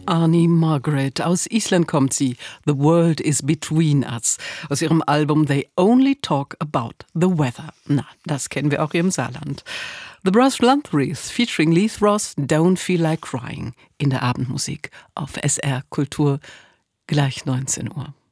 Annie Margaret. Aus Island kommt sie. The World is Between Us. Aus ihrem Album They Only Talk About the Weather. Na, das kennen wir auch hier im Saarland. The Brass Lanthreath featuring Leith Ross, Don't Feel Like Crying. In der Abendmusik auf SR Kultur, gleich 19 Uhr.